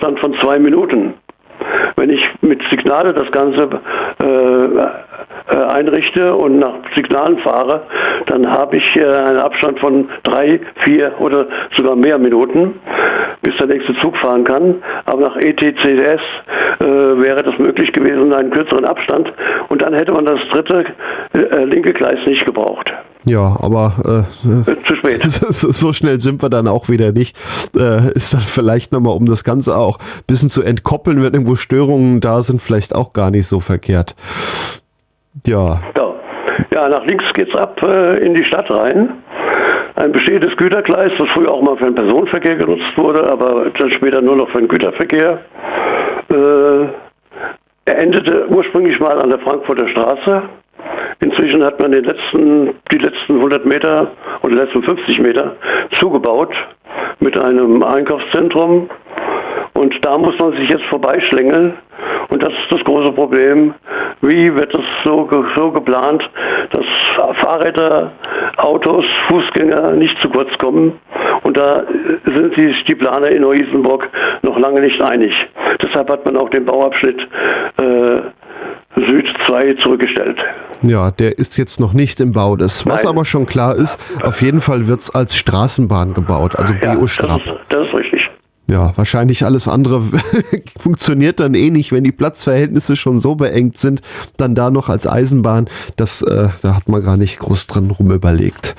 Abstand von 2 Minuten. Wenn ich mit Signale das Ganze einrichte und nach Signalen fahre, dann habe ich einen Abstand von 3, 4 oder sogar mehr Minuten, bis der nächste Zug fahren kann. Aber nach ETCS wäre das möglich gewesen, einen kürzeren Abstand. Und dann hätte man das dritte linke Gleis nicht gebraucht. Ja, aber zu spät. So schnell sind wir dann auch wieder nicht. Ist dann vielleicht nochmal, um das Ganze auch ein bisschen zu entkoppeln, wenn irgendwo Störungen da sind, vielleicht auch gar nicht so verkehrt. Ja. Ja, nach links geht's ab in die Stadt rein. Ein bestehendes Gütergleis, das früher auch mal für den Personenverkehr genutzt wurde, aber dann später nur noch für den Güterverkehr. Er endete ursprünglich mal an der Frankfurter Straße. Inzwischen hat man die letzten 100 Meter oder letzten 50 Meter zugebaut mit einem Einkaufszentrum. Und da muss man sich jetzt vorbeischlängeln. Und das ist das große Problem. Wie wird es so geplant, dass Fahrräder, Autos, Fußgänger nicht zu kurz kommen? Und da sind sich die Planer in Neu-Isenburg noch lange nicht einig. Deshalb hat man auch den Bauabschnitt Süd 2 zurückgestellt. Ja, der ist jetzt noch nicht im Bau. Was aber schon klar ist, auf jeden Fall wird es als Straßenbahn gebaut, also BO-Strap. Das ist richtig. Ja, wahrscheinlich alles andere funktioniert dann eh nicht, wenn die Platzverhältnisse schon so beengt sind, dann da noch als Eisenbahn, da hat man gar nicht groß dran rumüberlegt.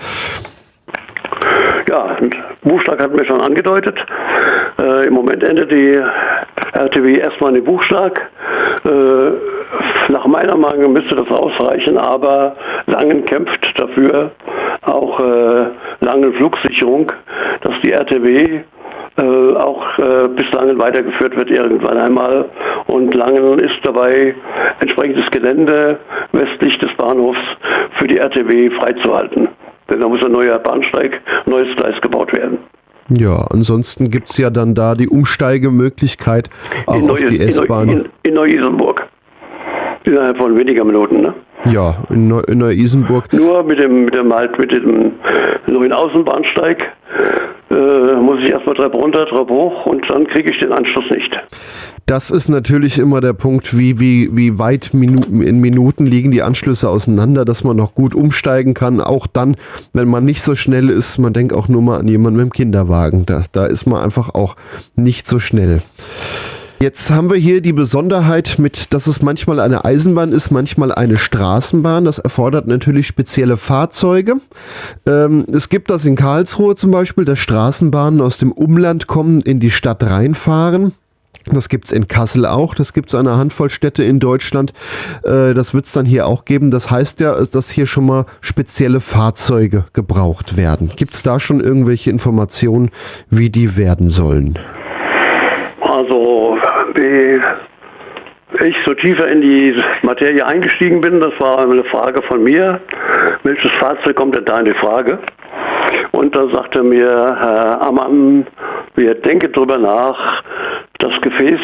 Ja, und Buchschlag hatten wir schon angedeutet. Im Moment endet die RTW erstmal in Buchschlag. Nach meiner Meinung müsste das ausreichen, aber Langen kämpft dafür, auch Langen Flugsicherung, dass die RTW auch bis Langen weitergeführt wird irgendwann einmal. Und Langen ist dabei, entsprechendes Gelände westlich des Bahnhofs für die RTW freizuhalten. Denn da muss ein neuer Bahnsteig, neues Gleis gebaut werden. Ja, ansonsten gibt es ja dann da die Umsteigemöglichkeit auch auf die S-Bahn. In Neu-Isenburg. Innerhalb von weniger Minuten, ne? Ja, in Neu-Isenburg. Nur mit dem neuen Außenbahnsteig muss ich erstmal Treppe runter, Treppe hoch und dann kriege ich den Anschluss nicht. Das ist natürlich immer der Punkt, wie weit in Minuten liegen die Anschlüsse auseinander, dass man noch gut umsteigen kann. Auch dann, wenn man nicht so schnell ist, man denkt auch nur mal an jemanden mit dem Kinderwagen. Da ist man einfach auch nicht so schnell. Jetzt haben wir hier die Besonderheit dass es manchmal eine Eisenbahn ist, manchmal eine Straßenbahn. Das erfordert natürlich spezielle Fahrzeuge. Es gibt das in Karlsruhe zum Beispiel, dass Straßenbahnen aus dem Umland kommen, in die Stadt reinfahren. Das gibt's in Kassel auch, das gibt's an einer Handvoll Städte in Deutschland. Das wird's dann hier auch geben. Das heißt ja, dass hier schon mal spezielle Fahrzeuge gebraucht werden. Gibt's da schon irgendwelche Informationen, wie die werden sollen? Also, wie ich so tiefer in die Materie eingestiegen bin, das war eine Frage von mir. Welches Fahrzeug kommt denn da in die Frage? Und da sagte mir Herr Ammann, wir denken darüber nach, das Gefäß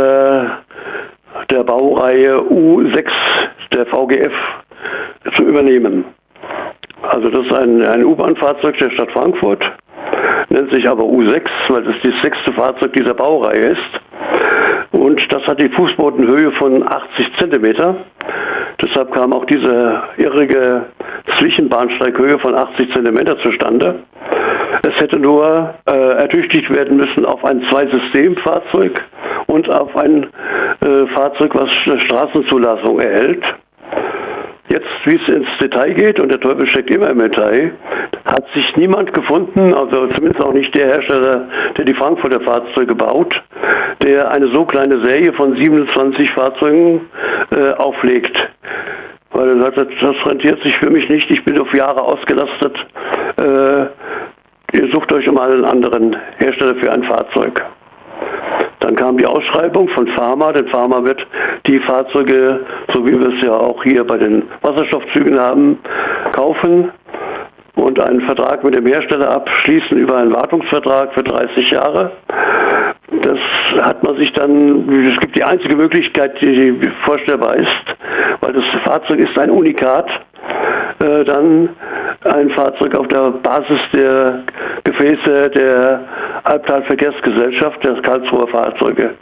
der Baureihe U6 der VGF zu übernehmen. Also das ist ein U-Bahn-Fahrzeug der Stadt Frankfurt, nennt sich aber U6, weil das das 6. Fahrzeug dieser Baureihe ist. Und das hat die Fußbodenhöhe von 80 cm. Deshalb kam auch diese irrige Zwischenbahnsteighöhe von 80 cm zustande. Es hätte nur ertüchtigt werden müssen auf ein Zwei-System-Fahrzeug und auf ein Fahrzeug, was Straßenzulassung erhält. Jetzt, wie es ins Detail geht, und der Teufel steckt immer im Detail, hat sich niemand gefunden, also zumindest auch nicht der Hersteller, der die Frankfurter Fahrzeuge baut, der eine so kleine Serie von 27 Fahrzeugen auflegt. Weil das rentiert sich für mich nicht, ich bin auf Jahre ausgelastet. Ihr sucht euch mal einen anderen Hersteller für ein Fahrzeug. Dann kam die Ausschreibung von Pharma, denn Pharma wird die Fahrzeuge, so wie wir es ja auch hier bei den Wasserstoffzügen haben, kaufen und einen Vertrag mit dem Hersteller abschließen über einen Wartungsvertrag für 30 Jahre. Das hat man sich dann, es gibt die einzige Möglichkeit, die vorstellbar ist, weil das Fahrzeug ist ein Unikat, dann ein Fahrzeug auf der Basis der Gefäße der Albtal-Verkehrsgesellschaft, der Karlsruher Fahrzeuge